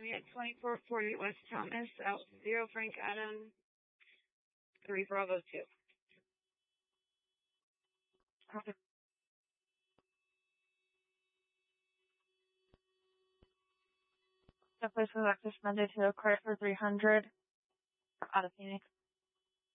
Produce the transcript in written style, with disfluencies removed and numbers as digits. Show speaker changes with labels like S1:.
S1: me at 2440 West Thomas, out 0 Frank Adam, 3 Bravo 2.
S2: Okay. The place was access Monday to a card for 300 out of Phoenix.